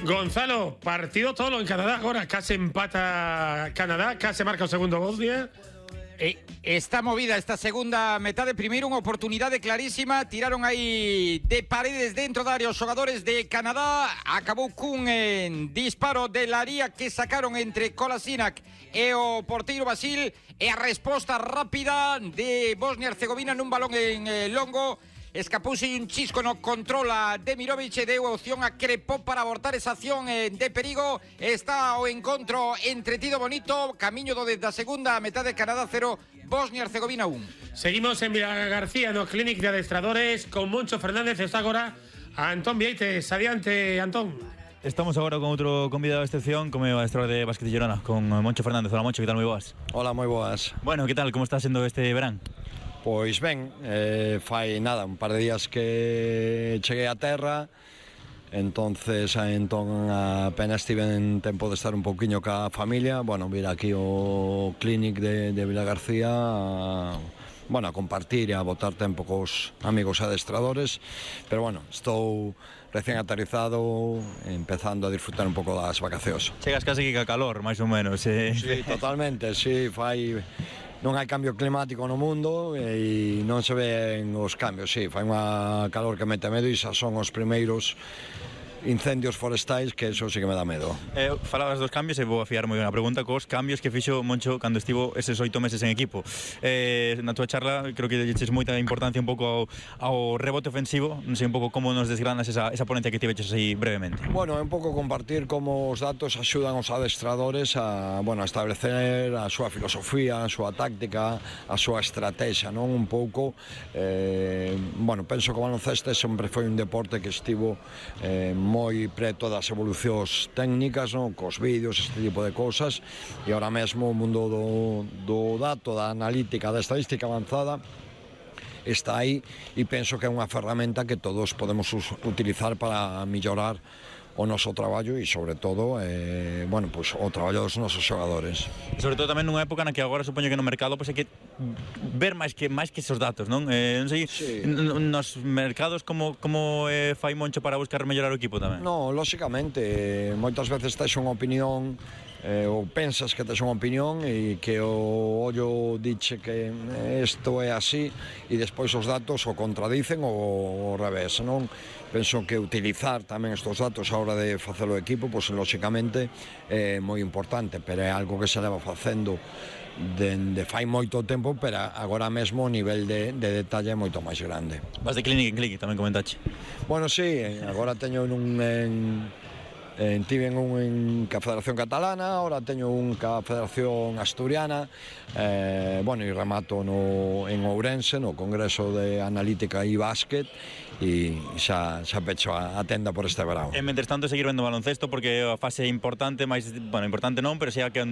Gonzalo, partido tolo en Canadá agora, case empata Canadá, case marca o segundo Bosnia. Está movida esta segunda metade. Primeiro unha oportunidade clarísima, tiraron aí de paredes dentro da área os xogadores de Canadá. Acabou cun disparo de Laría que sacaron entre Kolasinac e o porteiro Basil, e a resposta rápida de Bosnia-Herzegovina nun balón en longo. Escapouse un chisco no controla Demirovic e deu opción a Crepó para abortar esa acción de perigo. Está o encontro entretido bonito, camiño da segunda metade. Canadá 0, Bosnia-Herzegovina 1. Seguimos en Vila García, no Clínic de Adestradores, con Moncho Fernández. Está agora a Antón Vieites. Adiante, Antón. Estamos agora con outro convidado de excepción, como é o adestrador de Básquet de Girona, con Moncho Fernández. Hola, Moncho, que tal? Moi boas. Hola, moi boas. Bueno, que tal? Como está sendo este verán? Pois ben, fai nada, un par de días que cheguei a terra, entonces apenas tive en tempo de estar un pouquiño ca familia, bueno, vir aquí ao Clínic de Vila García a compartir e a botar tempo cos amigos adestradores, pero bueno, estou recién aterrizado, empezando a disfrutar un pouco das vacacións. Chegas casi que ca calor, máis ou menos. Sí, totalmente, sí, non hai cambio climático no mundo e non se ven os cambios, sí, fai unha calor que mete medo e xa son os primeiros incendios forestais, que eso sí que me dá medo. Falabas dos cambios e vou a fiar moi ben a pregunta cos cambios que fixo Moncho cando estivo eses 8 meses en equipo. Na túa charla creo que lle moita importancia un pouco ao rebote ofensivo. Non sei un pouco como nos desgranas esa ponencia que tiveches aí brevemente. Bueno, é un pouco compartir como os datos axudan os adestradores a establecer a súa filosofía, a súa táctica, a súa estrategia, non? Un pouco, penso que o baloncesto sempre foi un deporte que estivo moi preto das evolucións técnicas, non? Cos vídeos, este tipo de cousas, e ahora mesmo o mundo do dato, da analítica, da estadística avanzada está aí, e penso que é unha ferramenta que todos podemos utilizar para mellorar o noso traballo e, sobre todo, o traballo dos nosos xogadores. Sobre todo tamén nunha época na que agora supoño que no mercado hai que ver máis que esos datos, non? Non sei, sí. Nos mercados como fai Moncho para buscar mellorar o equipo tamén? No, lóxicamente, moitas veces tes unha opinión ou pensas que tes unha opinión e que o ollo diche que isto é así e despois os datos o contradicen ou ao revés, non? Penso que utilizar tamén estes datos a hora de facer o equipo, pois lóxicamente é moi importante, pero é algo que se leva facendo dende fai moito tempo, pero agora mesmo o nivel de detalle é moito máis grande. Vas de clínica en clínica, tamén comentache. Bueno, sí, agora teño tiven un en ca Federación Catalana, ahora teño un ca Federación Asturiana, e remato en Ourense, no Congreso de Analítica e Básquet, e xa pecho a tenda por este verán. E mentres tanto seguir vendo baloncesto, porque a fase importante, máis, importante non, pero xa que